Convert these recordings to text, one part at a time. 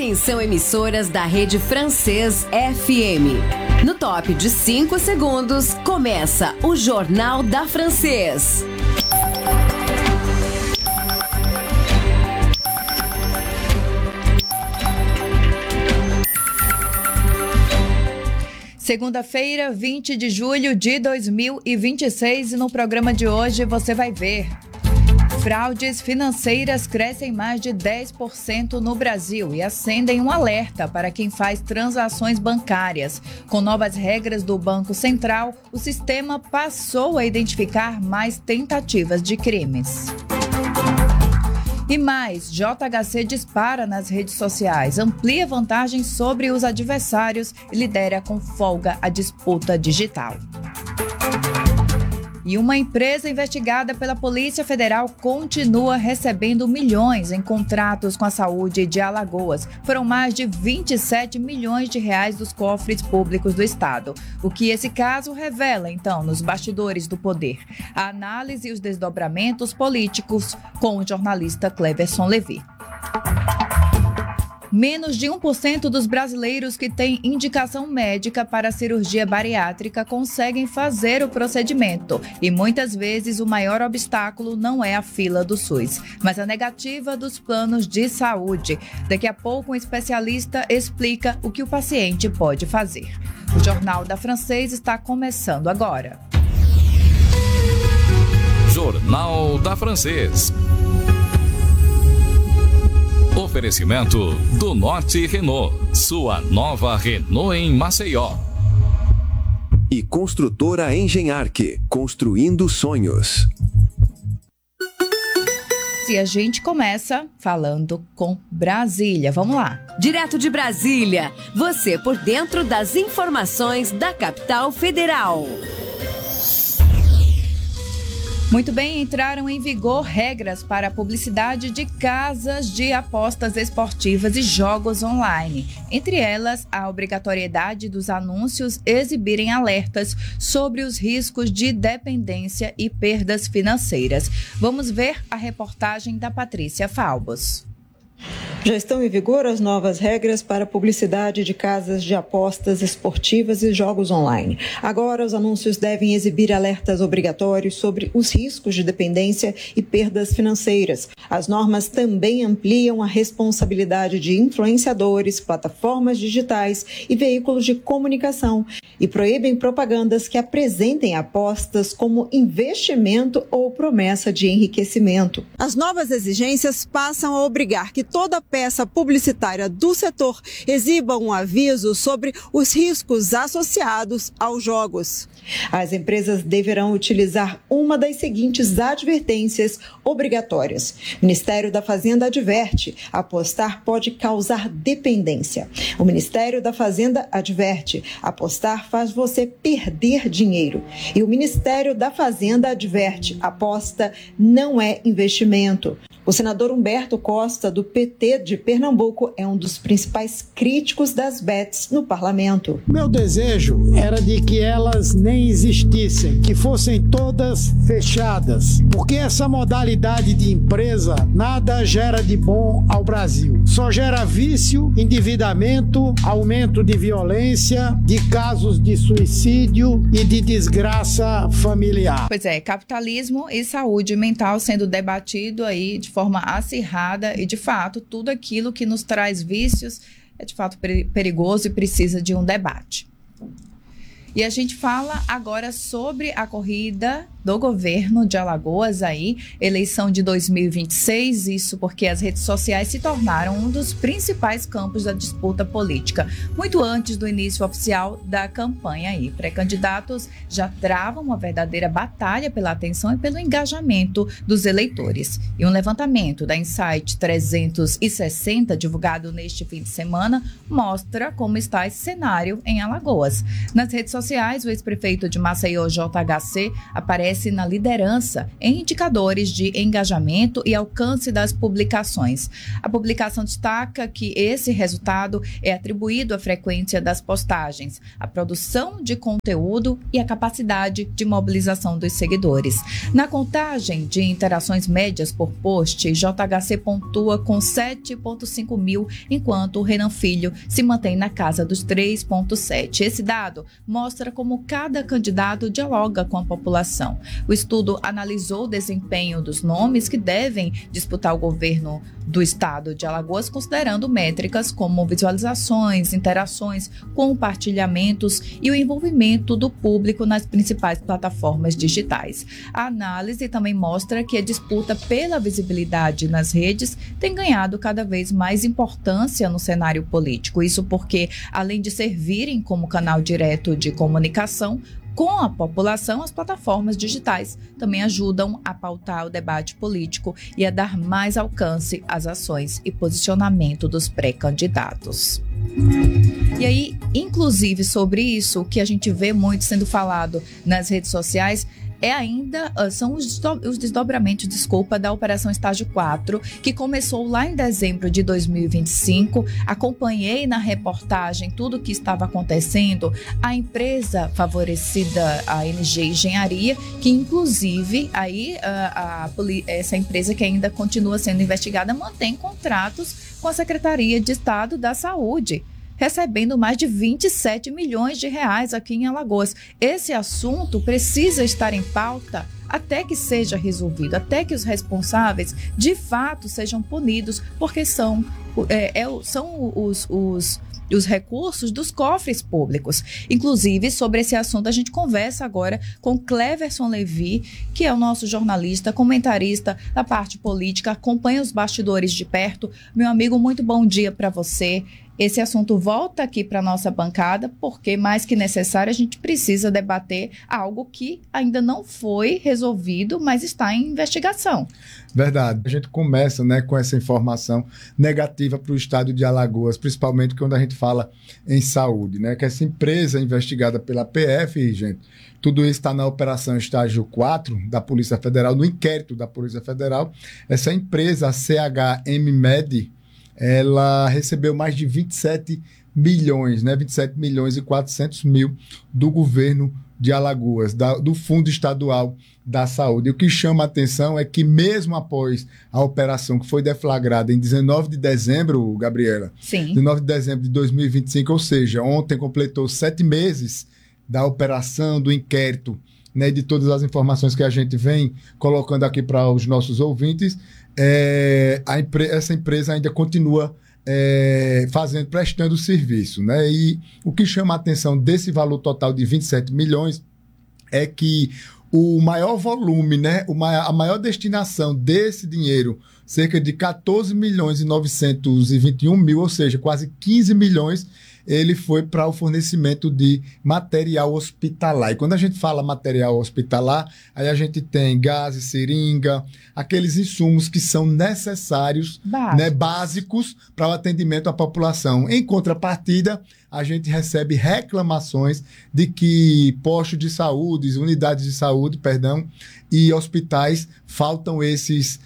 Atenção, emissoras da Rede Francês FM. No top de 5 segundos, começa o Jornal da Francês. Segunda-feira, 20 de julho de 2026, e no programa de hoje você vai ver: fraudes financeiras crescem mais de 10% no Brasil e acendem um alerta para quem faz transações bancárias. Com novas regras do Banco Central, o sistema passou a identificar mais tentativas de crimes. E mais, JHC dispara nas redes sociais, amplia vantagens sobre os adversários e lidera com folga a disputa digital. E uma empresa investigada pela Polícia Federal continua recebendo milhões em contratos com a saúde de Alagoas. Foram mais de 27 milhões de reais dos cofres públicos do estado. O que esse caso revela, então, nos bastidores do poder? A análise e os desdobramentos políticos com o jornalista Cleverson Levi. Menos de 1% dos brasileiros que têm indicação médica para cirurgia bariátrica conseguem fazer o procedimento. E muitas vezes o maior obstáculo não é a fila do SUS, mas a negativa dos planos de saúde. Daqui a pouco um especialista explica o que o paciente pode fazer. O Jornal da Francês está começando agora. Jornal da Francês. Oferecimento do Norte Renault, sua nova Renault em Maceió. E Construtora Engenharque, construindo sonhos. E a gente começa falando com Brasília. Vamos lá. Direto de Brasília, você por dentro das informações da capital federal. Muito bem, entraram em vigor regras para a publicidade de casas de apostas esportivas e jogos online. Entre elas, a obrigatoriedade dos anúncios exibirem alertas sobre os riscos de dependência e perdas financeiras. Vamos ver a reportagem da Patrícia Falbos. Já estão em vigor as novas regras para a publicidade de casas de apostas esportivas e jogos online. Agora, os anúncios devem exibir alertas obrigatórios sobre os riscos de dependência e perdas financeiras. As normas também ampliam a responsabilidade de influenciadores, plataformas digitais e veículos de comunicação e proíbem propagandas que apresentem apostas como investimento ou promessa de enriquecimento. As novas exigências passam a obrigar que toda peça publicitária do setor exiba um aviso sobre os riscos associados aos jogos. As empresas deverão utilizar uma das seguintes advertências obrigatórias. O Ministério da Fazenda adverte: apostar pode causar dependência. O Ministério da Fazenda adverte: apostar faz você perder dinheiro. E o Ministério da Fazenda adverte: aposta não é investimento. O senador Humberto Costa, do PT de Pernambuco, é um dos principais críticos das bets no parlamento. Meu desejo era de que elas nem existissem, que fossem todas fechadas, porque essa modalidade de empresa nada gera de bom ao Brasil. Só gera vício, endividamento, aumento de violência, de casos de suicídio e de desgraça familiar. Pois é, capitalismo e saúde mental sendo debatido aí de forma acirrada e, de fato, tudo aquilo que nos traz vícios é, de fato, perigoso e precisa de um debate. E a gente fala agora sobre a corrida do governo de Alagoas aí, eleição de 2026, isso porque as redes sociais se tornaram um dos principais campos da disputa política, muito antes do início oficial da campanha aí. Pré-candidatos já travam uma verdadeira batalha pela atenção e pelo engajamento dos eleitores. E um levantamento da Insight 360, divulgado neste fim de semana, mostra como está esse cenário em Alagoas. Nas redes sociais, o ex-prefeito de Maceió, JHC, aparece permanece na liderança em indicadores de engajamento e alcance das publicações. A publicação destaca que esse resultado é atribuído à frequência das postagens, à produção de conteúdo e à capacidade de mobilização dos seguidores. Na contagem de interações médias por post, JHC pontua com 7,5 mil, enquanto o Renan Filho se mantém na casa dos 3,7. Esse dado mostra como cada candidato dialoga com a população. O estudo analisou o desempenho dos nomes que devem disputar o governo do estado de Alagoas, considerando métricas como visualizações, interações, compartilhamentos e o envolvimento do público nas principais plataformas digitais. A análise também mostra que a disputa pela visibilidade nas redes tem ganhado cada vez mais importância no cenário político. Isso porque, além de servirem como canal direto de comunicação com a população, as plataformas digitais também ajudam a pautar o debate político e a dar mais alcance às ações e posicionamento dos pré-candidatos. E aí, inclusive sobre isso, o que a gente vê muito sendo falado nas redes sociais são os desdobramentos, da Operação Estágio 4, que começou lá em dezembro de 2025. Acompanhei na reportagem tudo o que estava acontecendo. A empresa favorecida, a NG Engenharia, que inclusive aí essa empresa que ainda continua sendo investigada, mantém contratos com a Secretaria de Estado da Saúde, recebendo mais de 27 milhões de reais aqui em Alagoas. Esse assunto precisa estar em pauta até que seja resolvido, até que os responsáveis de fato sejam punidos, porque são os recursos dos cofres públicos. Inclusive, sobre esse assunto, a gente conversa agora com Cleverson Levi, que é o nosso jornalista, comentarista da parte política, acompanha os bastidores de perto. Meu amigo, muito bom dia para você. Esse assunto volta aqui para a nossa bancada, porque mais que necessário a gente precisa debater algo que ainda não foi resolvido, mas está em investigação. Verdade. A gente começa, com essa informação negativa para o estado de Alagoas, principalmente quando a gente fala em saúde, que essa empresa investigada pela PF, gente, tudo isso está na Operação Estágio 4 da Polícia Federal, no inquérito da Polícia Federal. Essa empresa, a CHM-Med, ela recebeu mais de 27 milhões, 27 milhões e 400 mil do governo de Alagoas, do Fundo Estadual da Saúde. E o que chama a atenção é que mesmo após a operação que foi deflagrada em 19 de dezembro, Gabriela, Sim. 19 de dezembro de 2025, ou seja, ontem completou 7 meses da operação, do inquérito, de todas as informações que a gente vem colocando aqui para os nossos ouvintes, essa empresa ainda continua prestando serviço, E o que chama a atenção desse valor total de 27 milhões é que o maior volume, a maior destinação desse dinheiro, cerca de 14 milhões e 921 mil, ou seja, quase 15 milhões, ele foi para o fornecimento de material hospitalar. E quando a gente fala material hospitalar, aí a gente tem gases, seringa, aqueles insumos que são necessários, básicos para o atendimento à população. Em contrapartida, a gente recebe reclamações de que postos de saúde, unidades de saúde, e hospitais faltam esses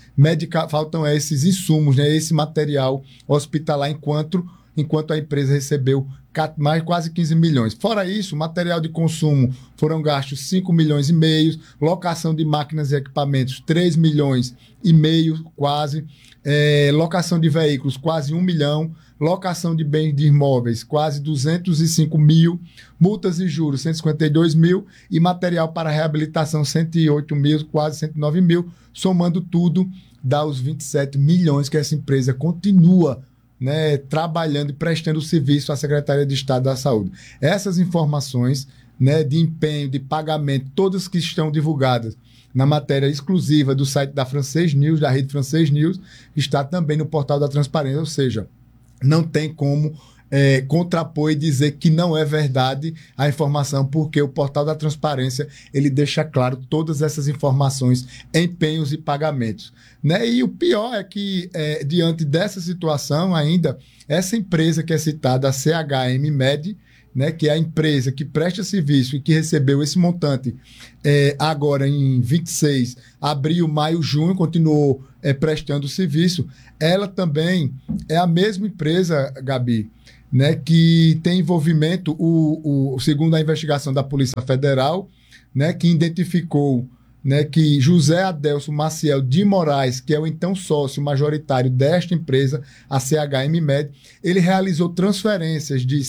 insumos, esse material hospitalar, enquanto a empresa recebeu quase 15 milhões. Fora isso, material de consumo foram gastos 5 milhões e meio, locação de máquinas e equipamentos 3 milhões e meio, quase, locação de veículos quase 1 milhão, locação de bens de imóveis quase 205 mil, multas e juros 152 mil e material para reabilitação 108 mil, quase 109 mil, somando tudo, dá os 27 milhões que essa empresa continua trabalhando e prestando serviço à Secretaria de Estado da Saúde. Essas informações de empenho, de pagamento, todas que estão divulgadas na matéria exclusiva do site da Francês News, da rede Francês News, está também no portal da Transparência, ou seja, não tem como contrapor e dizer que não é verdade a informação, porque o portal da Transparência ele deixa claro todas essas informações, empenhos e pagamentos. E o pior é que, diante dessa situação ainda, essa empresa que é citada, a CHM-Med, né, que é a empresa que presta serviço e que recebeu esse montante agora em 26, abril, maio, junho, continuou prestando serviço, ela também é a mesma empresa, Gabi, né, que tem envolvimento, segundo a investigação da Polícia Federal, né, que identificou, né, que José Adelso Maciel de Moraes, que é o então sócio majoritário desta empresa, a CHMmed, ele realizou transferências de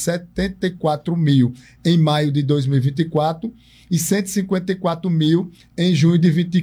74 mil em maio de 2024 e 154 mil em junho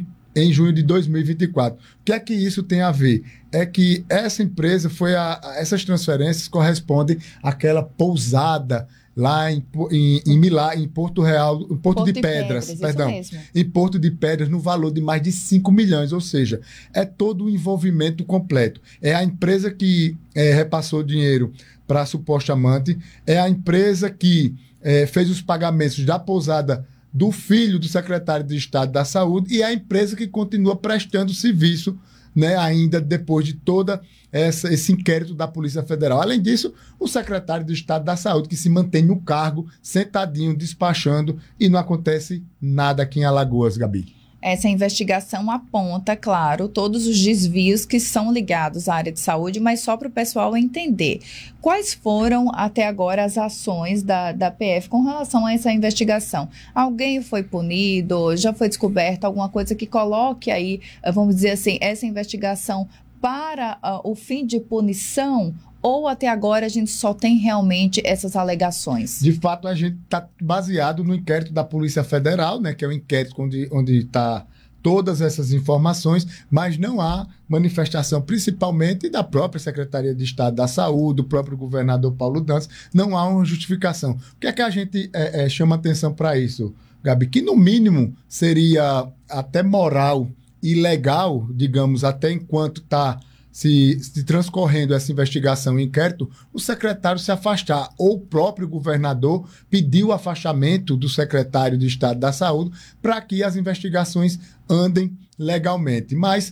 de 2024. O que é que isso tem a ver? É que essa empresa essas transferências correspondem àquela pousada lá em Milá, em Porto Real, em Porto de Pedras, perdão, em Porto de Pedras, no valor de mais de 5 milhões, ou seja, é todo o envolvimento completo. É a empresa que repassou dinheiro para a suposta amante, é a empresa que fez os pagamentos da pousada do filho do secretário de Estado da Saúde e é a empresa que continua prestando serviço, né, ainda depois de todo esse inquérito da Polícia Federal. Além disso, o secretário de Estado da Saúde, que se mantém no cargo, sentadinho, despachando, e não acontece nada aqui em Alagoas, Gabi. Essa investigação aponta, claro, todos os desvios que são ligados à área de saúde, mas só para o pessoal entender. Quais foram, até agora, as ações da PF com relação a essa investigação? Alguém foi punido? Já foi descoberta alguma coisa que coloque aí, vamos dizer assim, essa investigação para o fim de punição? Ou até agora a gente só tem realmente essas alegações? De fato, a gente está baseado no inquérito da Polícia Federal, né, que é o inquérito onde está todas essas informações, mas não há manifestação, principalmente da própria Secretaria de Estado da Saúde, do próprio governador Paulo Dantas, não há uma justificação. O que é que a gente chama atenção para isso, Gabi? Que no mínimo seria até moral e legal, digamos, até enquanto está se transcorrendo essa investigação e inquérito, o secretário se afastar, ou o próprio governador pediu o afastamento do secretário de Estado da Saúde para que as investigações andem legalmente. Mas,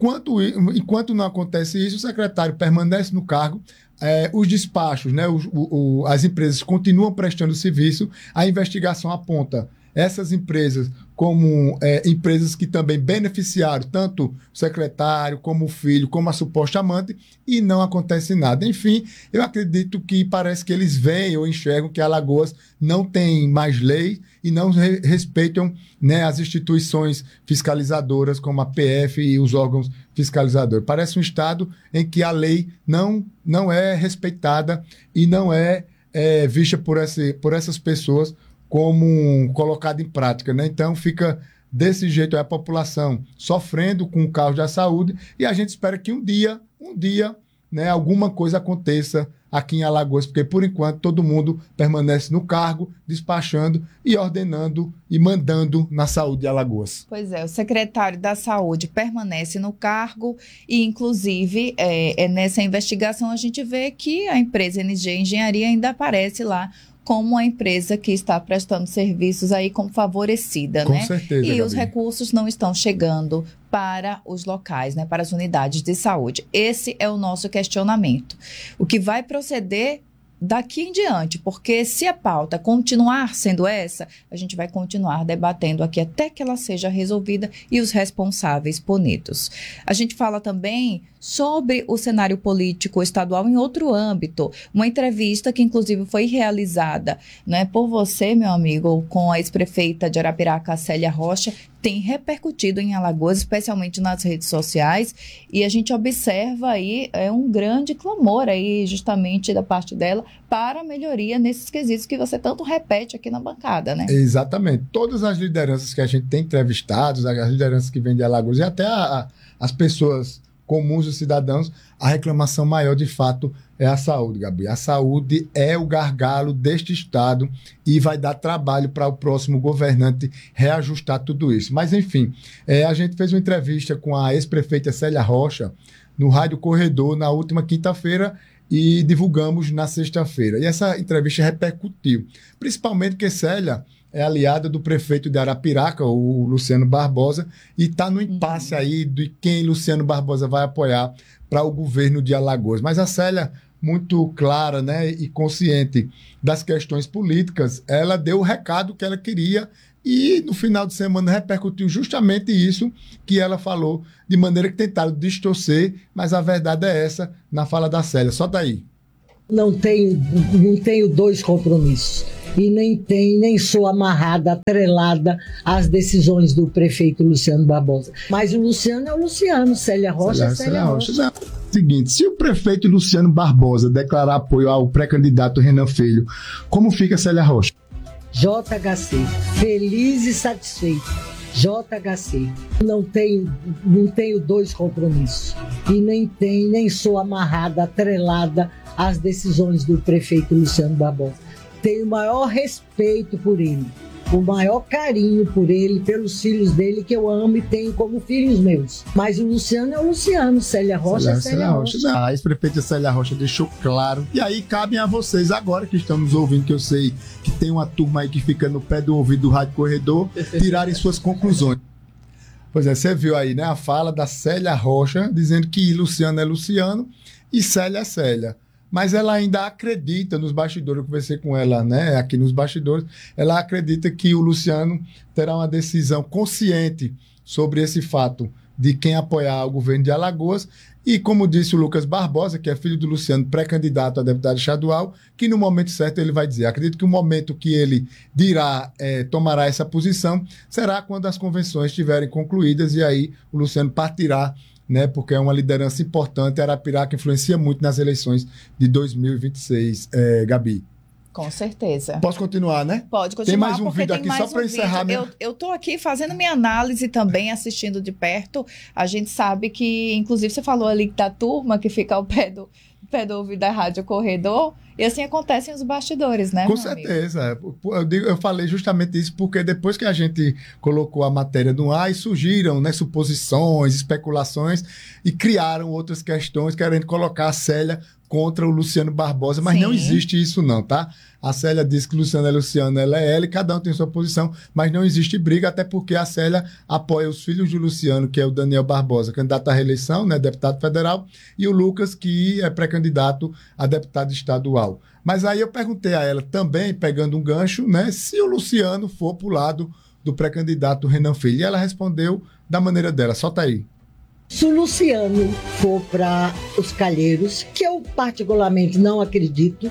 enquanto não acontece isso, o secretário permanece no cargo, os despachos, né, as empresas continuam prestando serviço, a investigação aponta essas empresas como empresas que também beneficiaram tanto o secretário, como o filho, como a suposta amante, e não acontece nada. Enfim, eu acredito que parece que eles veem ou enxergam que Alagoas não tem mais lei e não respeitam, né, as instituições fiscalizadoras como a PF e os órgãos fiscalizadores. Parece um estado em que a lei não é respeitada e não é vista por essas pessoas como colocado em prática, né? Então fica desse jeito a população sofrendo com o caos da saúde e a gente espera que um dia, né, alguma coisa aconteça aqui em Alagoas, porque por enquanto todo mundo permanece no cargo, despachando e ordenando e mandando na saúde de Alagoas. Pois é, o secretário da Saúde permanece no cargo e, inclusive, nessa investigação a gente vê que a empresa NG Engenharia ainda aparece lá como a empresa que está prestando serviços aí como favorecida, Com né? certeza, e Gabi. os recursos não estão chegando para os locais, né? Para as unidades de saúde. Esse é o nosso questionamento. O que vai proceder daqui em diante, porque se a pauta continuar sendo essa, a gente vai continuar debatendo aqui até que ela seja resolvida e os responsáveis punidos. A gente fala também sobre o cenário político estadual em outro âmbito. Uma entrevista que, inclusive, foi realizada, né, por você, meu amigo, com a ex-prefeita de Arapiraca, Célia Rocha, tem repercutido em Alagoas, especialmente nas redes sociais, e a gente observa aí um grande clamor aí, justamente da parte dela, para a melhoria nesses quesitos que você tanto repete aqui na bancada, né? Exatamente. Todas as lideranças que a gente tem entrevistados, as lideranças que vêm de Alagoas e até as pessoas comuns, os cidadãos, a reclamação maior, de fato, é a saúde, Gabi. A saúde é o gargalo deste Estado e vai dar trabalho para o próximo governante reajustar tudo isso. Mas, enfim, a gente fez uma entrevista com a ex-prefeita Célia Rocha no Rádio Corredor na última quinta-feira e divulgamos na sexta-feira. E essa entrevista repercutiu, principalmente porque Célia é aliada do prefeito de Arapiraca, o Luciano Barbosa, e está no impasse aí de quem Luciano Barbosa vai apoiar para o governo de Alagoas. Mas a Célia muito clara, né, e consciente das questões políticas, ela deu o recado que ela queria e no final de semana repercutiu justamente isso que ela falou, de maneira que tentaram distorcer, mas a verdade é essa na fala da Célia. Solta aí. Não tenho dois compromissos e nem sou amarrada, atrelada às decisões do prefeito Luciano Barbosa. Mas o Luciano é o Luciano, Célia Rocha é Célia Rocha. Não. Seguinte, se o prefeito Luciano Barbosa declarar apoio ao pré-candidato Renan Filho, como fica Célia Rocha? JHC, feliz e satisfeito. JHC, não tenho dois compromissos e nem sou amarrada, atrelada às decisões do prefeito Luciano Barbosa. Tenho o maior respeito por ele, o maior carinho por ele, pelos filhos dele, que eu amo e tenho como filhos meus. Mas o Luciano é o Luciano, Célia Rocha é Célia Rocha. A ex-prefeita Célia Rocha deixou claro. E aí cabem a vocês agora que estão nos ouvindo, que eu sei que tem uma turma aí que fica no pé do ouvido do Rádio Corredor, tirarem suas conclusões. Pois é, você viu aí, né, a fala da Célia Rocha, dizendo que Luciano é Luciano e Célia é Célia. Mas ela ainda acredita nos bastidores, eu conversei com ela, né, aqui nos bastidores, ela acredita que o Luciano terá uma decisão consciente sobre esse fato de quem apoiar o governo de Alagoas e, como disse o Lucas Barbosa, que é filho do Luciano, pré-candidato a deputado estadual, que no momento certo ele vai dizer. Acredito que o momento que ele tomará essa posição será quando as convenções estiverem concluídas e aí o Luciano partirá, né, porque é uma liderança importante. Arapiraca influencia muito nas eleições de 2026, Gabi. Com certeza. Posso continuar, né? Pode continuar. Tem mais um vídeo aqui só para encerrar. Eu estou aqui fazendo minha análise também, assistindo de perto. A gente sabe que, inclusive, você falou ali da turma que fica ao pé do ouvido da Rádio Corredor, e assim acontecem os bastidores, né? Com certeza. Eu falei justamente isso porque depois que a gente colocou a matéria no ar, surgiram, né, suposições, especulações e criaram outras questões querendo colocar a Célia contra o Luciano Barbosa, mas não existe isso não, tá? A Célia diz que Luciano é Luciano, ela é ela, e cada um tem sua posição, mas não existe briga, até porque a Célia apoia os filhos de Luciano, que é o Daniel Barbosa, candidato à reeleição, né, deputado federal, e o Lucas, que é pré-candidato a deputado estadual. Mas aí eu perguntei a ela também, pegando um gancho, né, se o Luciano for pro lado do pré-candidato Renan Filho, e ela respondeu da maneira dela. Solta aí. Se o Luciano for para os Calheiros, que eu particularmente não acredito.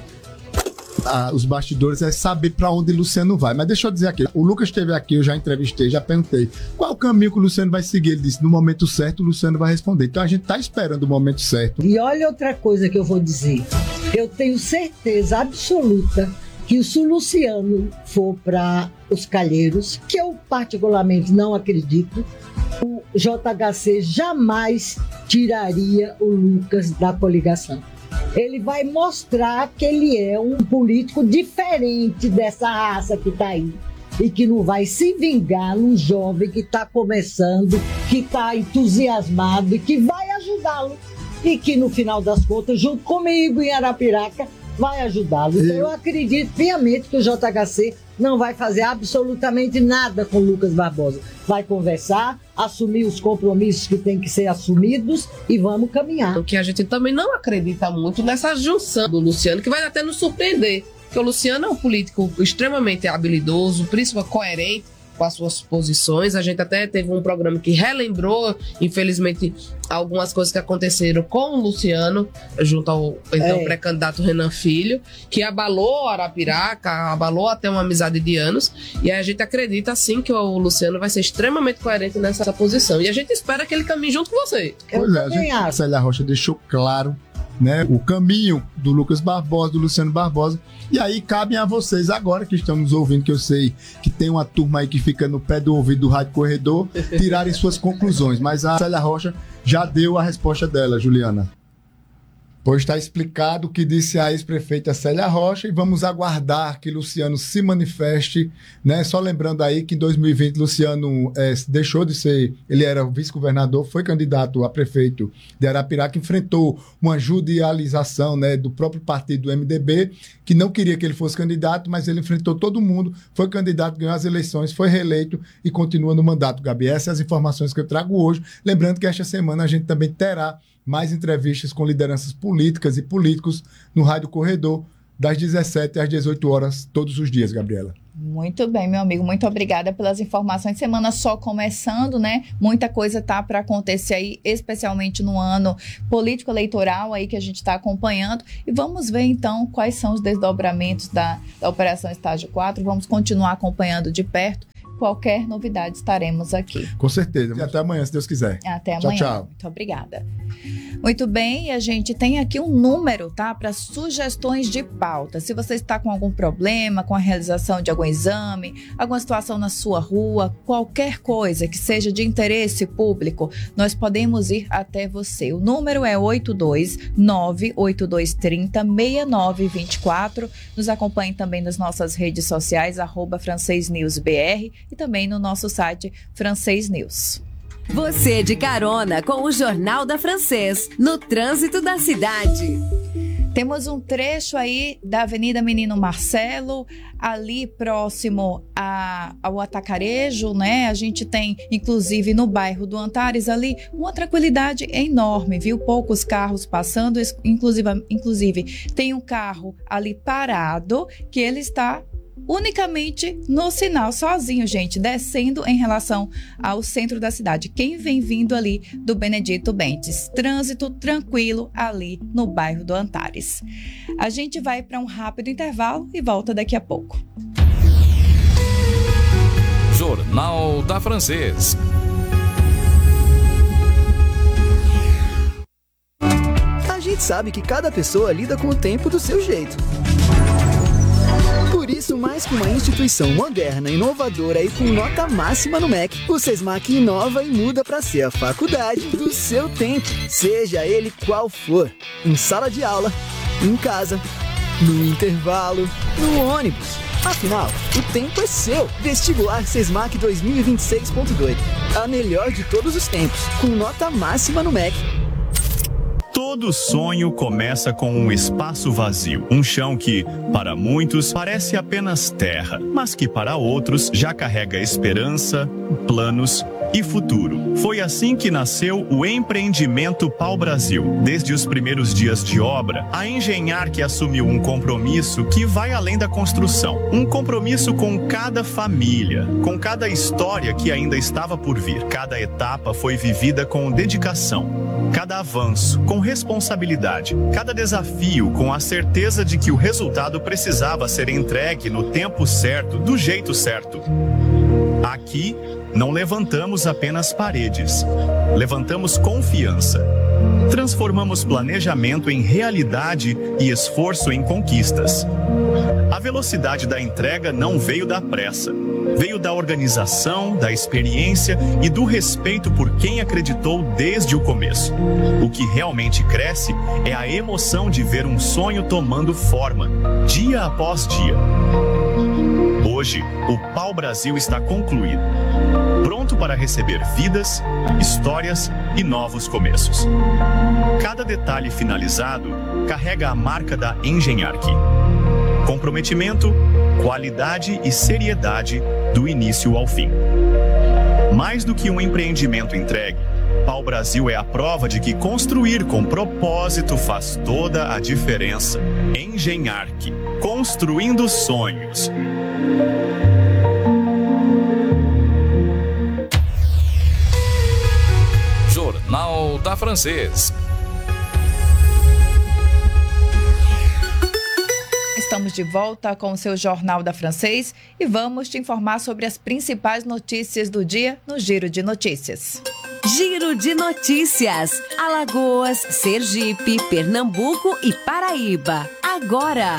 Os bastidores é saber para onde Luciano vai. Mas deixa eu dizer aqui, o Lucas esteve aqui, eu já entrevistei, já perguntei qual o caminho que o Luciano vai seguir. Ele disse, no momento certo o Luciano vai responder. Então a gente está esperando o momento certo. E olha outra coisa que eu vou dizer. Eu tenho certeza absoluta que se o Luciano for para os Calheiros, que eu particularmente não acredito, o JHC jamais tiraria o Lucas da coligação. Ele vai mostrar que ele é um político diferente dessa raça que está aí e que não vai se vingar num jovem que está começando, que está entusiasmado e que vai ajudá-lo. E que no final das contas, junto comigo em Arapiraca, vai ajudá-lo. Então eu acredito piamente que o JHC não vai fazer absolutamente nada com o Lucas Barbosa. Vai conversar, assumir os compromissos que tem que ser assumidos e vamos caminhar. O que a gente também não acredita muito nessa junção do Luciano, que vai até nos surpreender. Porque o Luciano é um político extremamente habilidoso, principalmente coerente com as suas posições. A gente até teve um programa que relembrou, infelizmente, algumas coisas que aconteceram com o Luciano, junto ao então pré-candidato Renan Filho, que abalou Arapiraca, abalou até uma amizade de anos, e a gente acredita, sim, que o Luciano vai ser extremamente coerente nessa posição. E a gente espera que ele caminhe junto com você. Pois é, a Célia Rocha deixou claro, né, o caminho do Lucas Barbosa, do Luciano Barbosa, e aí cabem a vocês agora que estão nos ouvindo, que eu sei que tem uma turma aí que fica no pé do ouvido do Rádio Corredor, tirarem suas conclusões, mas a Célia Rocha já deu a resposta dela, Juliana. Pois está explicado o que disse a ex-prefeita Célia Rocha e vamos aguardar que Luciano se manifeste, né? Só lembrando aí que em 2020 Luciano deixou de ser, ele era vice-governador, foi candidato a prefeito de Arapiraca, enfrentou uma judicialização, né, do próprio partido do MDB, que não queria que ele fosse candidato, mas ele enfrentou todo mundo, foi candidato, ganhou as eleições, foi reeleito e continua no mandato, Gabi. Essas são as informações que eu trago hoje. Lembrando que esta semana a gente também terá, mais entrevistas com lideranças políticas e políticos no Rádio Corredor, das 17 às 18 horas, todos os dias, Gabriela. Muito bem, meu amigo. Muito obrigada pelas informações. Semana só começando, né? Muita coisa tá para acontecer aí, especialmente no ano político eleitoral aí que a gente está acompanhando. E vamos ver, então, quais são os desdobramentos da Operação Estágio 4. Vamos continuar acompanhando de perto. Qualquer novidade, estaremos aqui. Com certeza. E até amanhã, se Deus quiser. Até amanhã. Tchau. Muito obrigada. Muito bem, a gente tem aqui um número, tá? Para sugestões de pauta. Se você está com algum problema com a realização de algum exame, alguma situação na sua rua, qualquer coisa que seja de interesse público, nós podemos ir até você. O número é 829-8230-6924. Nos acompanhe também nas nossas redes sociais, @francesnewsbr e também no nosso site Francês News. Você de carona com o Jornal da Francês, no trânsito da cidade. Temos um trecho aí da Avenida Menino Marcelo, ali próximo ao Atacarejo, né? A gente tem, inclusive, no bairro do Antares, ali, uma tranquilidade enorme, viu? Poucos carros passando, inclusive tem um carro ali parado, que ele está unicamente no sinal, sozinho, gente, descendo em relação ao centro da cidade. Quem vem vindo ali do Benedito Bentes. Trânsito tranquilo ali no bairro do Antares. A gente vai para um rápido intervalo e volta daqui a pouco. Jornal da Francês. A gente sabe que cada pessoa lida com o tempo do seu jeito. Por isso, mais que uma instituição moderna, inovadora e com nota máxima no MEC, o SESMAC inova e muda para ser a faculdade do seu tempo, seja ele qual for. Em sala de aula, em casa, no intervalo, no ônibus. Afinal, o tempo é seu. Vestibular SESMAC 2026.2. A melhor de todos os tempos, com nota máxima no MEC. Todo sonho começa com um espaço vazio, um chão que, para muitos, parece apenas terra, mas que para outros já carrega esperança, planos e futuro. Foi assim que nasceu o empreendimento Pau Brasil. Desde os primeiros dias de obra, a Engenharc assumiu um compromisso que vai além da construção. Um compromisso com cada família, com cada história que ainda estava por vir. Cada etapa foi vivida com dedicação. Cada avanço com responsabilidade, cada desafio com a certeza de que o resultado precisava ser entregue no tempo certo, do jeito certo. Aqui, não levantamos apenas paredes, levantamos confiança. Transformamos planejamento em realidade e esforço em conquistas. A velocidade da entrega não veio da pressa. Veio da organização, da experiência e do respeito por quem acreditou desde o começo. O que realmente cresce é a emoção de ver um sonho tomando forma, dia após dia. Hoje, o Pau Brasil está concluído, pronto para receber vidas, histórias e novos começos. Cada detalhe finalizado carrega a marca da Engenharc. Comprometimento, qualidade e seriedade do início ao fim. Mais do que um empreendimento entregue, Pau Brasil é a prova de que construir com propósito faz toda a diferença. Engenharc, construindo sonhos. Jornal da Francês. Estamos de volta com o seu Jornal da Francês e vamos te informar sobre as principais notícias do dia no Giro de Notícias. Giro de Notícias. Alagoas, Sergipe, Pernambuco e Paraíba. Agora.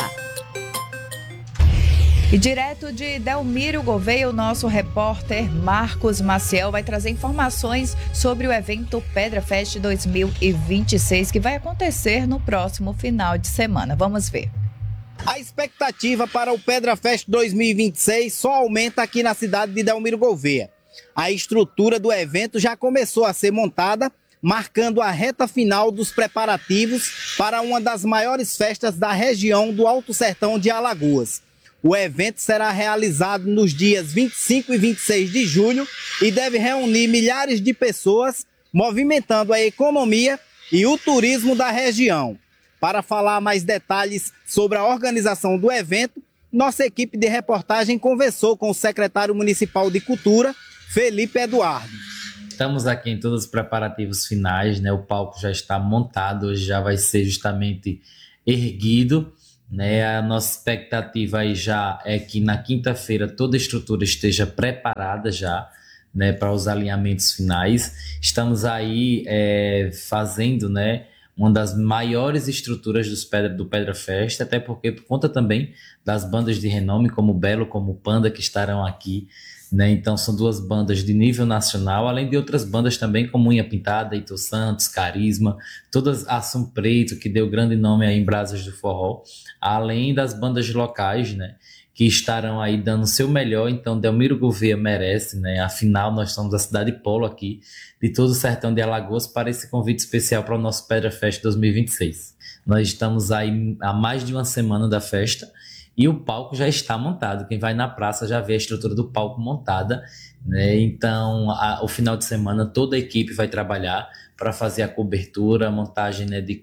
E direto de Delmiro Gouveia, o nosso repórter Marcos Maciel vai trazer informações sobre o evento Pedra Fest 2026, que vai acontecer no próximo final de semana. Vamos ver. A expectativa para o Pedra Fest 2026 só aumenta aqui na cidade de Delmiro Gouveia. A estrutura do evento já começou a ser montada, marcando a reta final dos preparativos para uma das maiores festas da região do Alto Sertão de Alagoas. O evento será realizado nos dias 25 e 26 de julho e deve reunir milhares de pessoas, movimentando a economia e o turismo da região. Para falar mais detalhes sobre a organização do evento, nossa equipe de reportagem conversou com o secretário municipal de Cultura, Felipe Eduardo. Estamos aqui em todos os preparativos finais, né? O palco já está montado, hoje já vai ser justamente erguido, né? A nossa expectativa aí já é que na quinta-feira toda a estrutura esteja preparada já, né, para os alinhamentos finais. Estamos aí fazendo, né, uma das maiores estruturas do Pedra Fest, até porque por conta também das bandas de renome, como o Belo, como o Panda, que estarão aqui, né? Então são duas bandas de nível nacional, além de outras bandas também, como Unha Pintada, Heitor Santos, Carisma, todas, Assum Preto, que deu grande nome aí em Brasas do Forró, além das bandas locais, né, que estarão aí dando o seu melhor. Então Delmiro Gouveia merece, né? Afinal, nós somos a cidade polo aqui de todo o sertão de Alagoas para esse convite especial para o nosso Pedra Fest 2026. Nós estamos aí há mais de uma semana da festa e o palco já está montado. Quem vai na praça já vê a estrutura do palco montada, né? Então, o final de semana toda a equipe vai trabalhar para fazer a cobertura, a montagem, né, de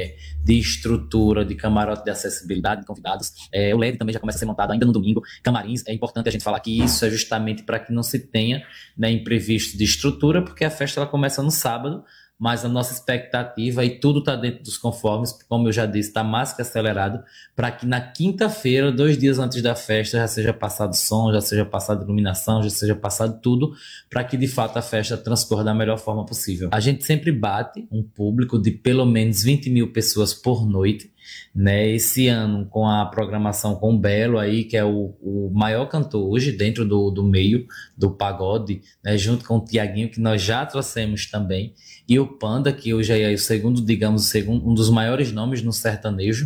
estrutura, de camarote de acessibilidade, de convidados. O LED também já começa a ser montado ainda no domingo. Camarins, é importante a gente falar que isso é justamente para que não se tenha, né, imprevisto de estrutura, porque a festa ela começa no sábado, mas a nossa expectativa, e tudo está dentro dos conformes, como eu já disse, está mais que acelerado, para que na quinta-feira, 2 dias antes da festa, já seja passado som, já seja passado iluminação, já seja passado tudo, para que de fato a festa transcorra da melhor forma possível. A gente sempre bate um público de pelo menos 20 mil pessoas por noite, né? Esse ano, com a programação com o Belo aí, que é o maior cantor hoje dentro do meio do pagode, né? Junto com o Tiaguinho, que nós já trouxemos também, e o Panda, que hoje é o segundo, digamos, um dos maiores nomes no sertanejo,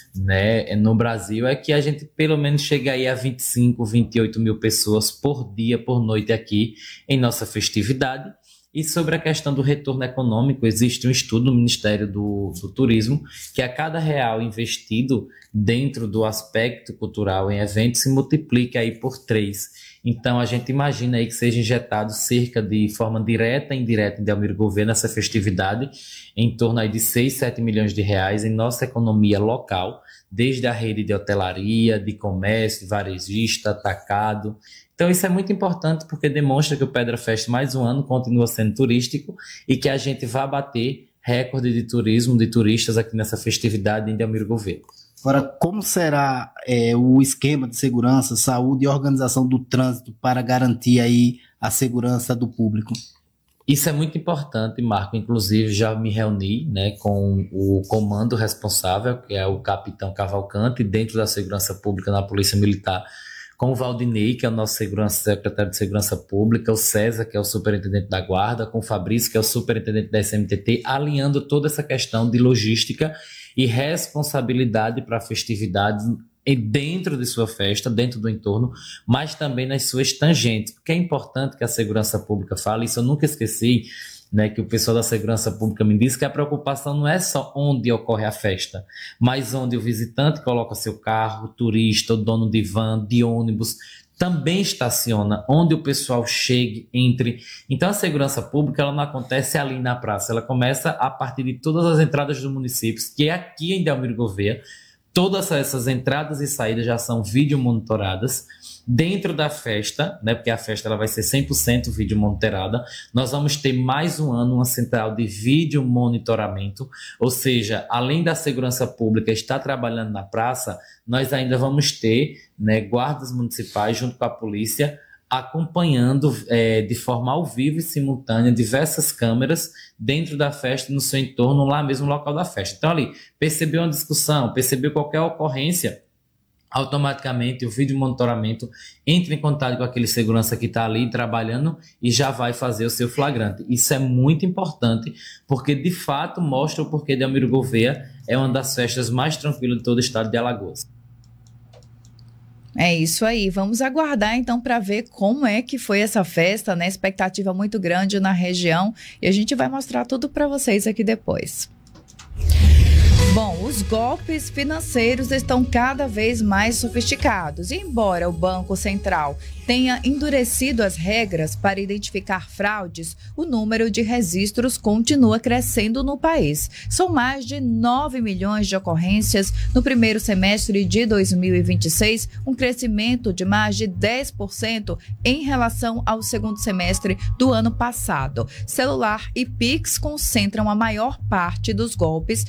né, no Brasil, é que a gente pelo menos chega aí a 25, 28 mil pessoas por dia, por noite aqui em nossa festividade. E sobre a questão do retorno econômico, existe um estudo no Ministério do Turismo que a cada real investido dentro do aspecto cultural em eventos se multiplica aí por 3. Então a gente imagina aí que seja injetado cerca de forma direta e indireta em Delmiro Gouveia nessa festividade, em torno aí de 6, 7 milhões de reais em nossa economia local, desde a rede de hotelaria, de comércio, varejista, atacado. Então isso é muito importante porque demonstra que o Pedra Fest mais um ano continua sendo turístico e que a gente vai bater recorde de turismo, de turistas aqui nessa festividade em Delmiro Gouveia. Agora, como será o esquema de segurança, saúde e organização do trânsito para garantir aí a segurança do público? Isso é muito importante, Marco. Inclusive, já me reuni, né, com o comando responsável, que é o capitão Cavalcante, dentro da segurança pública na Polícia Militar, com o Valdinei, que é o nosso secretário de Segurança Pública, o César, que é o superintendente da Guarda, com o Fabrício, que é o superintendente da SMTT, alinhando toda essa questão de logística e responsabilidade para a festividade dentro de sua festa, dentro do entorno, mas também nas suas tangentes, porque é importante que a segurança pública fale, isso eu nunca esqueci, né, que o pessoal da segurança pública me disse que a preocupação não é só onde ocorre a festa, mas onde o visitante coloca seu carro, o turista, o dono de van, de ônibus, também estaciona, onde o pessoal chegue, entre. Então a segurança pública ela não acontece ali na praça, ela começa a partir de todas as entradas do município, que é aqui em Delmiro Gouveia. Todas essas entradas e saídas já são vídeo monitoradas. Dentro da festa, né, porque a festa ela vai ser 100% vídeo monitorada, nós vamos ter mais um ano uma central de vídeo monitoramento, ou seja, além da segurança pública estar trabalhando na praça, nós ainda vamos ter, né, guardas municipais junto com a polícia acompanhando de forma ao vivo e simultânea diversas câmeras dentro da festa e no seu entorno, lá mesmo no local da festa. Então ali, percebeu uma discussão, percebeu qualquer ocorrência, automaticamente o vídeo monitoramento entra em contato com aquele segurança que está ali trabalhando e já vai fazer o seu flagrante. Isso é muito importante porque de fato mostra o porquê Delmiro Gouveia é uma das festas mais tranquilas de todo o estado de Alagoas. É isso aí, vamos aguardar então para ver como é que foi essa festa, né? Expectativa muito grande na região e a gente vai mostrar tudo para vocês aqui depois. Bom, os golpes financeiros estão cada vez mais sofisticados. E embora o Banco Central tenha endurecido as regras para identificar fraudes, o número de registros continua crescendo no país. São mais de 9 milhões de ocorrências no primeiro semestre de 2026, um crescimento de mais de 10% em relação ao segundo semestre do ano passado. Celular e Pix concentram a maior parte dos golpes,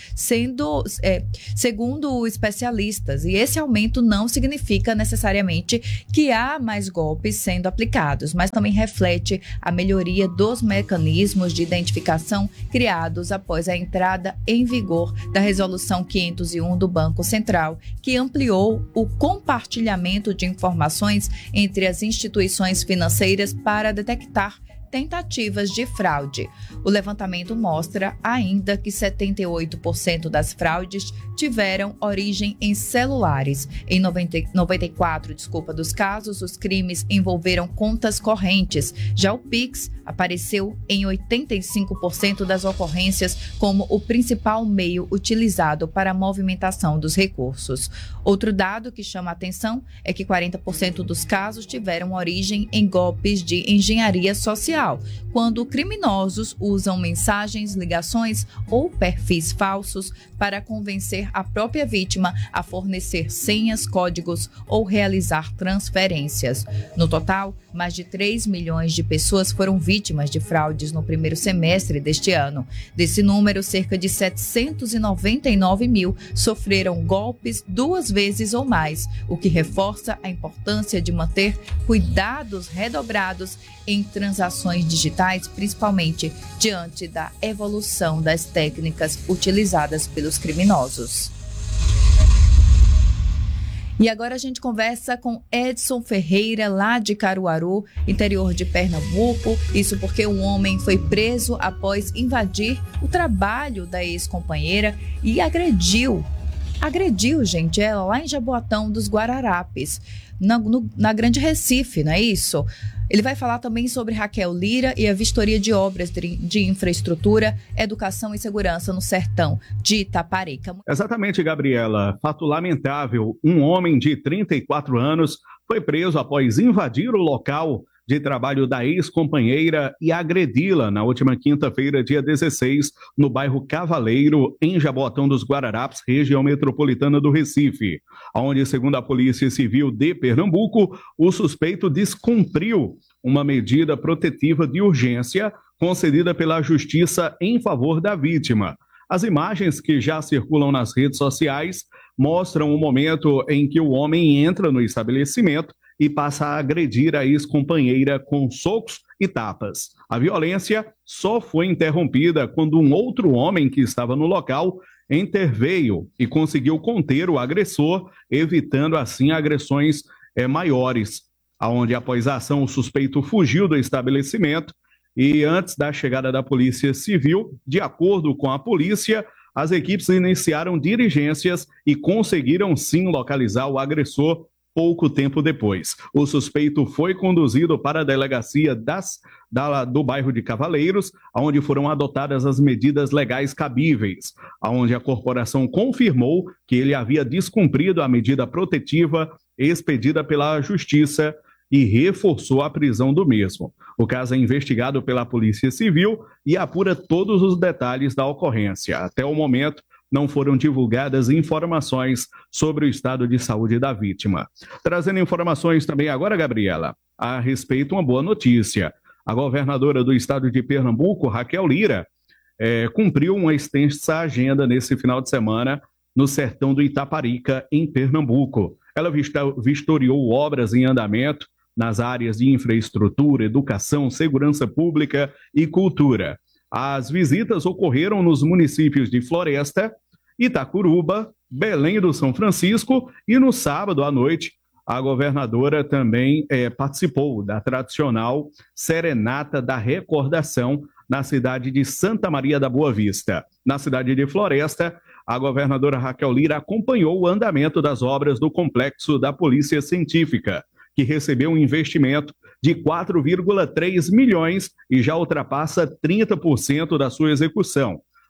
segundo especialistas, e esse aumento não significa necessariamente que há mais golpes sendo aplicados, mas também reflete a melhoria dos mecanismos de identificação criados após a entrada em vigor da Resolução 501 do Banco Central, que ampliou o compartilhamento de informações entre as instituições financeiras para detectar tentativas de fraude. O levantamento mostra ainda que 78% das fraudes tiveram origem em celulares. Em 94% dos casos, os crimes envolveram contas correntes. Já o Pix apareceu em 85% das ocorrências como o principal meio utilizado para a movimentação dos recursos. Outro dado que chama a atenção é que 40% dos casos tiveram origem em golpes de engenharia social, quando criminosos usam mensagens, ligações ou perfis falsos para convencer a própria vítima a fornecer senhas, códigos ou realizar transferências. No total, mais de 3 milhões de pessoas foram vítimas de fraudes no primeiro semestre deste ano. Desse número, cerca de 799 mil sofreram golpes 2 vezes ou mais, o que reforça a importância de manter cuidados redobrados em transações digitais, principalmente diante da evolução das técnicas utilizadas pelos criminosos. E agora a gente conversa com Edson Ferreira, lá de Caruaru, interior de Pernambuco. Isso porque um homem foi preso após invadir o trabalho da ex-companheira e agrediu, gente, ela lá em Jaboatão dos Guararapes, na Grande Recife, não é isso? Ele vai falar também sobre Raquel Lira e a vistoria de obras de infraestrutura, educação e segurança no sertão de Itaparica. Exatamente, Gabriela. Fato lamentável. Um homem de 34 anos foi preso após invadir o local de trabalho da ex-companheira e agredi-la na última quinta-feira, dia 16, no bairro Cavaleiro, em Jaboatão dos Guararapes, região metropolitana do Recife, onde, segundo a Polícia Civil de Pernambuco, o suspeito descumpriu uma medida protetiva de urgência concedida pela Justiça em favor da vítima. As imagens que já circulam nas redes sociais mostram o momento em que o homem entra no estabelecimento e passa a agredir a ex-companheira com socos e tapas. A violência só foi interrompida quando um outro homem que estava no local interveio e conseguiu conter o agressor, evitando assim agressões maiores. Onde, após a ação, o suspeito fugiu do estabelecimento e, antes da chegada da Polícia Civil, de acordo com a polícia, as equipes iniciaram diligências e conseguiram sim localizar o agressor pouco tempo depois. O suspeito foi conduzido para a delegacia do bairro de Cavaleiros, onde foram adotadas as medidas legais cabíveis, onde a corporação confirmou que ele havia descumprido a medida protetiva expedida pela Justiça e reforçou a prisão do mesmo. O caso é investigado pela Polícia Civil e apura todos os detalhes da ocorrência. Até o momento, não foram divulgadas informações sobre o estado de saúde da vítima. Trazendo informações também agora, Gabriela, a respeito de uma boa notícia. A governadora do estado de Pernambuco, Raquel Lira, cumpriu uma extensa agenda nesse final de semana no sertão do Itaparica, em Pernambuco. Ela vistoriou obras em andamento nas áreas de infraestrutura, educação, segurança pública e cultura. As visitas ocorreram nos municípios de Floresta, Itacuruba, Belém do São Francisco e no sábado à noite a governadora também participou da tradicional Serenata da Recordação na cidade de Santa Maria da Boa Vista. Na cidade de Floresta, a governadora Raquel Lira acompanhou o andamento das obras do complexo da Polícia Científica, que recebeu um investimento de 4,3 milhões e já ultrapassa 30% da sua execução.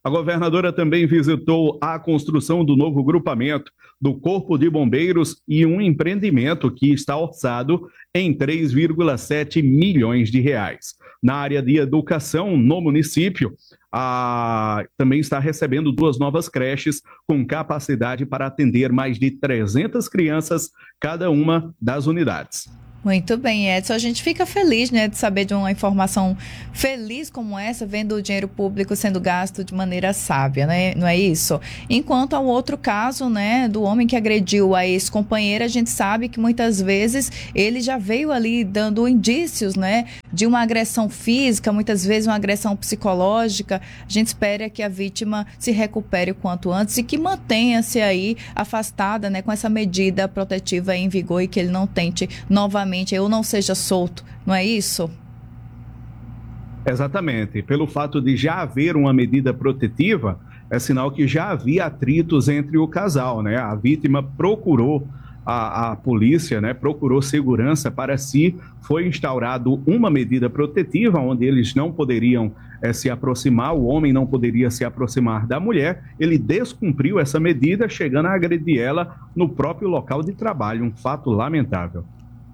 A governadora também visitou a construção do novo grupamento do Corpo de Bombeiros e um empreendimento que está orçado em 3,7 milhões de reais. Na área de educação no município, também está recebendo 2 novas creches com capacidade para atender mais de 300 crianças cada uma das unidades. Muito bem, Edson. A gente fica feliz, né, de saber de uma informação feliz como essa, vendo o dinheiro público sendo gasto de maneira sábia, né? Não é isso? Enquanto ao outro caso, né, do homem que agrediu a ex-companheira, a gente sabe que muitas vezes ele já veio ali dando indícios, né, de uma agressão física, muitas vezes uma agressão psicológica. A gente espera que a vítima se recupere o quanto antes e que mantenha-se aí afastada, né, com essa medida protetiva em vigor e que ele não tente novamente ou não seja solto, não é isso? Exatamente. Pelo fato de já haver uma medida protetiva, é sinal que já havia atritos entre o casal, né? A vítima procurou a polícia, né? Procurou segurança para si. Foi instaurado uma medida protetiva onde eles não poderiam se aproximar, o homem não poderia se aproximar da mulher. Ele descumpriu essa medida, chegando a agredir ela no próprio local de trabalho. Um fato lamentável.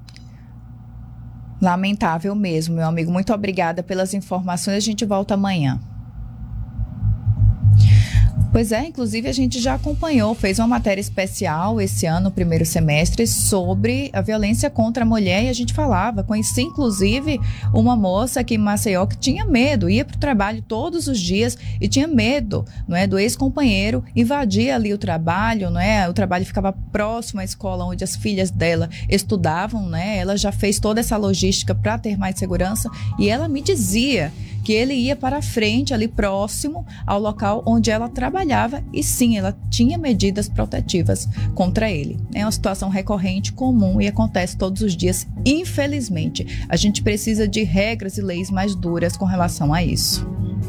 Lamentável mesmo, meu amigo. Muito obrigada pelas informações. A gente volta amanhã. Pois é, inclusive a gente já acompanhou, fez uma matéria especial esse ano, no primeiro semestre, sobre a violência contra a mulher, e a gente falava, conheci inclusive uma moça aqui em Maceió que tinha medo, ia para o trabalho todos os dias e tinha medo, não é, do ex-companheiro invadir ali o trabalho, não é? O trabalho ficava próximo à escola onde as filhas dela estudavam, né? Ela já fez toda essa logística para ter mais segurança e ela me dizia que ele ia para frente, ali próximo ao local onde ela trabalhava, e sim, ela tinha medidas protetivas contra ele. É uma situação recorrente, comum e acontece todos os dias, infelizmente. A gente precisa de regras e leis mais duras com relação a isso.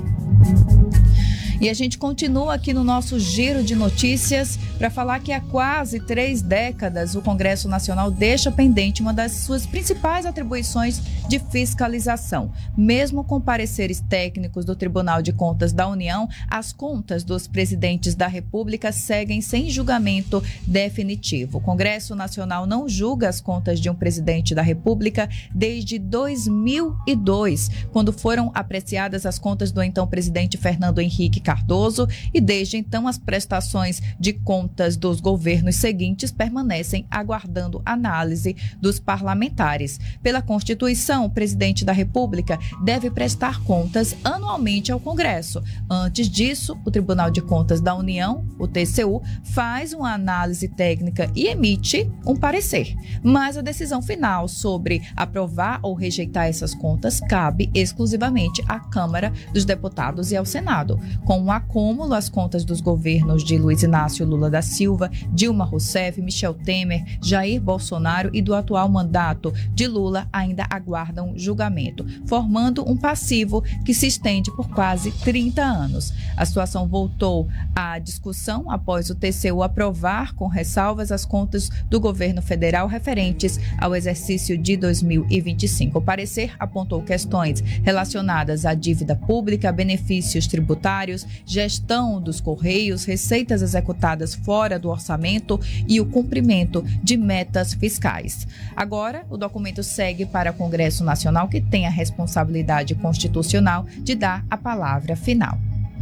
E a gente continua aqui no nosso giro de notícias para falar que há quase 3 décadas o Congresso Nacional deixa pendente uma das suas principais atribuições de fiscalização. Mesmo com pareceres técnicos do Tribunal de Contas da União, as contas dos presidentes da República seguem sem julgamento definitivo. O Congresso Nacional não julga as contas de um presidente da República desde 2002, quando foram apreciadas as contas do então presidente Fernando Henrique Cardoso, e desde então as prestações de contas dos governos seguintes permanecem aguardando análise dos parlamentares. Pela Constituição, o presidente da República deve prestar contas anualmente ao Congresso. Antes disso, o Tribunal de Contas da União, o TCU, faz uma análise técnica e emite um parecer. Mas a decisão final sobre aprovar ou rejeitar essas contas cabe exclusivamente à Câmara dos Deputados e ao Senado. Com um acúmulo, as contas dos governos de Luiz Inácio Lula da Silva, Dilma Rousseff, Michel Temer, Jair Bolsonaro e do atual mandato de Lula ainda aguardam julgamento, formando um passivo que se estende por quase 30 anos. A situação voltou à discussão após o TCU aprovar com ressalvas as contas do governo federal referentes ao exercício de 2025. O parecer apontou questões relacionadas à dívida pública, benefícios tributários, gestão dos Correios, receitas executadas fora do orçamento e o cumprimento de metas fiscais. Agora, o documento segue para o Congresso Nacional, que tem a responsabilidade constitucional de dar a palavra final.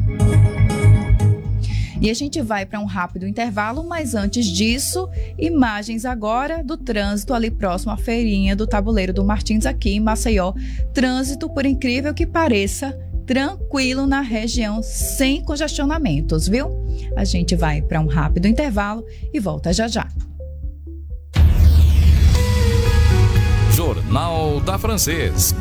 E a gente vai para um rápido intervalo, mas antes disso, imagens agora do trânsito ali próximo à feirinha do Tabuleiro do Martins, aqui em Maceió. Trânsito, por incrível que pareça, tranquilo na região, sem congestionamentos, viu? A gente vai para um rápido intervalo e volta já já. Jornal da Francês.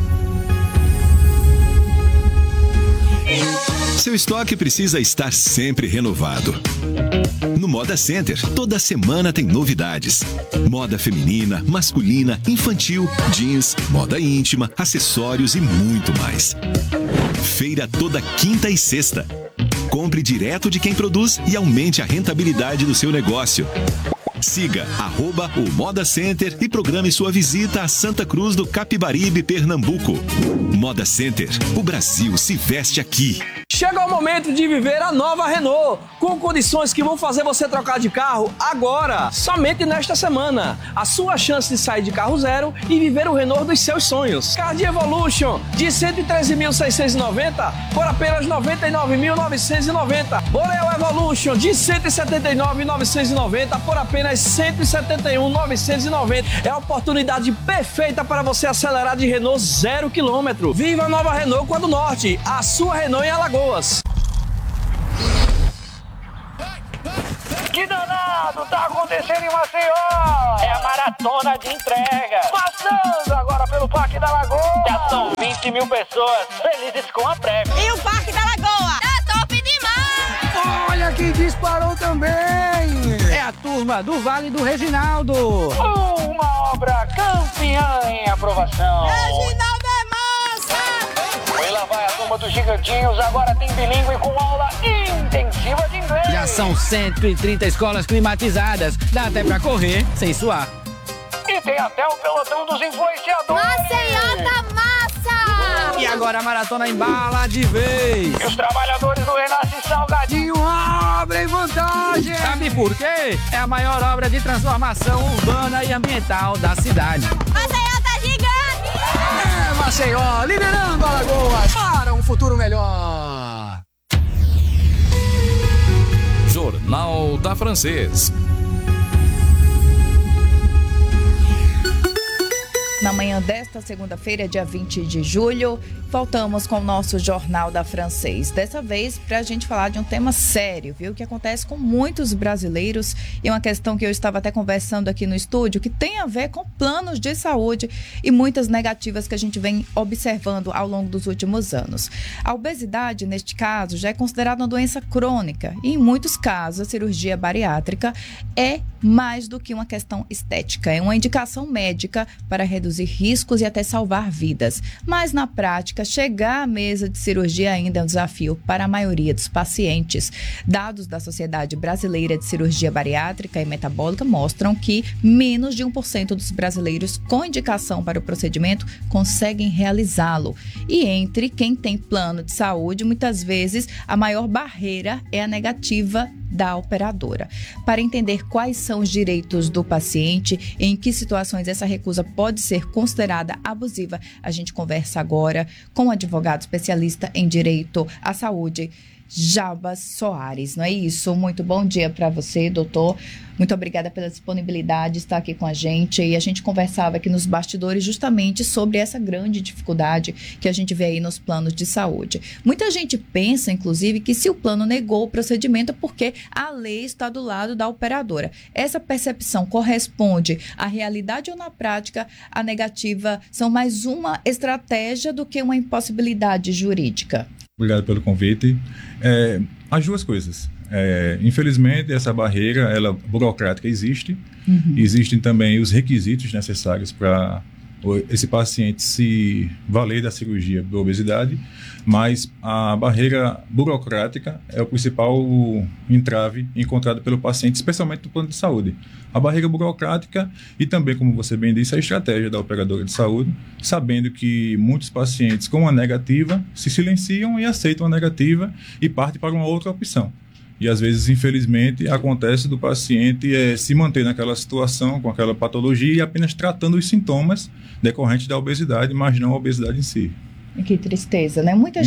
Seu estoque precisa estar sempre renovado. No Moda Center, toda semana tem novidades. Moda feminina, masculina, infantil, jeans, moda íntima, acessórios e muito mais. Feira toda quinta e sexta. Compre direto de quem produz e aumente a rentabilidade do seu negócio. Siga @o Moda Center e programe sua visita a Santa Cruz do Capibaribe, Pernambuco. Moda Center, o Brasil se veste aqui. Chega o momento de viver a nova Renault, com condições que vão fazer você trocar de carro agora, somente nesta semana. A sua chance de sair de carro zero e viver o Renault dos seus sonhos. Card Evolution, de 113.690 por apenas 99.990. Boreal Evolution, de 179.990 por apenas 171.990. É a oportunidade perfeita para você acelerar de Renault 0 km. Viva a nova Renault Quadro Norte, a sua Renault em Alagoas. Que danado tá acontecendo em Maceió? É a maratona de entrega. Passando agora pelo Parque da Lagoa. Já são 20 mil pessoas felizes com a prévia. E o Parque da Lagoa tá top demais! Olha quem disparou também! É a turma do Vale do Reginaldo. Uma obra campeã em aprovação. Reginaldo é massa! E lá vai a turma dos Gigantinhos, agora tem bilíngue com aula intensiva de inglês. Já são 130 escolas climatizadas, dá até pra correr sem suar. E tem até o pelotão dos influenciadores. Maceió tá massa! E agora a maratona embala de vez. E os trabalhadores do Renasce Salgadinho abrem vantagem. Sabe por quê? É a maior obra de transformação urbana e ambiental da cidade. Maceió tá gigante! É Maceió, liderando Alagoas para um futuro melhor. Jornal da Francês. Na manhã desta segunda-feira, dia 20 de julho, voltamos com o nosso Jornal da Francês. Dessa vez, para a gente falar de um tema sério, viu? Que acontece com muitos brasileiros e uma questão que eu estava até conversando aqui no estúdio, que tem a ver com planos de saúde e muitas negativas que a gente vem observando ao longo dos últimos anos. A obesidade, neste caso, já é considerada uma doença crônica e, em muitos casos, a cirurgia bariátrica é mais do que uma questão estética. É uma indicação médica para reduzir riscos e até salvar vidas. Mas, na prática, chegar à mesa de cirurgia ainda é um desafio para a maioria dos pacientes. Dados da Sociedade Brasileira de Cirurgia Bariátrica e Metabólica mostram que menos de 1% dos brasileiros com indicação para o procedimento conseguem realizá-lo. E entre quem tem plano de saúde, muitas vezes a maior barreira é a negativa da operadora. Para entender quais são os direitos do paciente, em que situações essa recusa pode ser considerada abusiva, a gente conversa agora com o advogado especialista em direito à saúde, Jarbas Soares, não é isso? Muito bom dia para você, doutor. Muito obrigada pela disponibilidade de estar aqui com a gente. E a gente conversava aqui nos bastidores justamente sobre essa grande dificuldade que a gente vê aí nos planos de saúde. Muita gente pensa, inclusive, que se o plano negou o procedimento é porque a lei está do lado da operadora. Essa percepção corresponde à realidade ou, na prática, a negativa são mais uma estratégia do que uma impossibilidade jurídica? Obrigado pelo convite. As duas coisas. Infelizmente, essa barreira burocrática existe. Existem também os requisitos necessários para esse paciente se valer da cirurgia da obesidade, mas a barreira burocrática é o principal entrave encontrado pelo paciente, especialmente no plano de saúde. A barreira burocrática e também, como você bem disse, a estratégia da operadora de saúde, sabendo que muitos pacientes com a negativa se silenciam e aceitam a negativa e partem para uma outra opção. E às vezes, infelizmente, acontece do paciente se manter naquela situação, com aquela patologia e apenas tratando os sintomas decorrentes da obesidade, mas não a obesidade em si. Que tristeza, né? Muita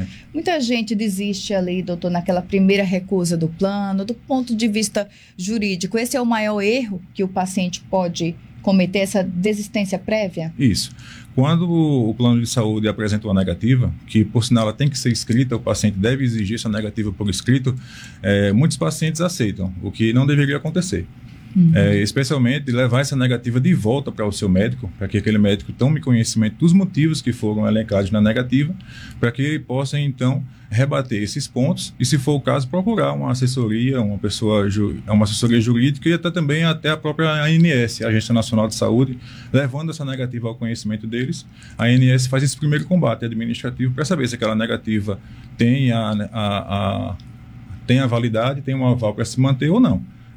gente desiste ali, doutor, naquela primeira recusa do plano, do ponto de vista jurídico. Esse é o maior erro que o paciente pode cometer, essa desistência prévia? Isso. Quando o plano de saúde apresenta uma negativa, que por sinal ela tem que ser escrita, o paciente deve exigir essa negativa por escrito, muitos pacientes aceitam, o que não deveria acontecer. Especialmente levar essa negativa de volta para o seu médico, para que aquele médico tome conhecimento dos motivos que foram elencados na negativa, para que ele possa então rebater esses pontos e, se for o caso, procurar uma assessoria, uma assessoria jurídica e até a própria ANS, a Agência Nacional de Saúde, levando essa negativa ao conhecimento deles. A ANS faz esse primeiro combate administrativo para saber se aquela negativa tem a validade, tem um aval para se manter ou não.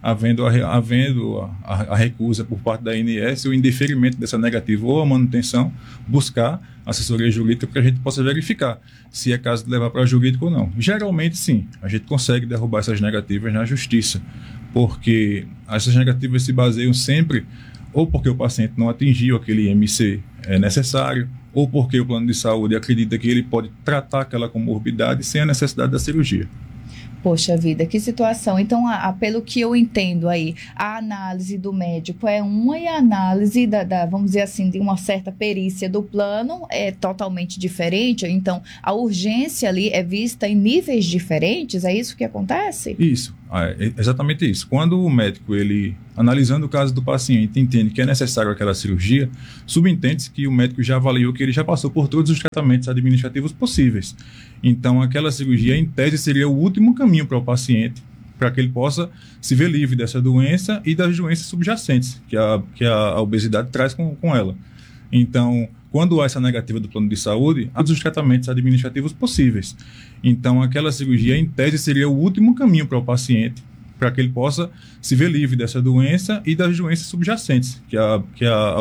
havendo a recusa por parte da ANS, o indeferimento dessa negativa ou a manutenção, buscar assessoria jurídica para que a gente possa verificar se é caso de levar para jurídico ou não. Geralmente, sim, a gente consegue derrubar essas negativas na justiça, porque essas negativas se baseiam sempre ou porque o paciente não atingiu aquele IMC necessário, ou porque o plano de saúde acredita que ele pode tratar aquela comorbidade sem a necessidade da cirurgia. Poxa vida, que situação. Então, pelo que eu entendo aí, a análise do médico é uma e a análise vamos dizer assim, de uma certa perícia do plano é totalmente diferente. Então, a urgência ali é vista em níveis diferentes, é isso que acontece? Isso, é exatamente isso. Quando o médico, ele, analisando o caso do paciente, entende que é necessário aquela cirurgia, subentende-se que o médico já avaliou que ele já passou por todos os tratamentos administrativos possíveis. Então, aquela cirurgia, em tese, seria o último caminho para o paciente, para que ele possa se ver livre dessa doença e das doenças subjacentes que a obesidade traz com ela. Então, quando há essa negativa do plano de saúde, há todos os tratamentos administrativos possíveis. Então, aquela cirurgia, em tese, seria o último caminho para o paciente, para que ele possa se ver livre dessa doença e das doenças subjacentes que a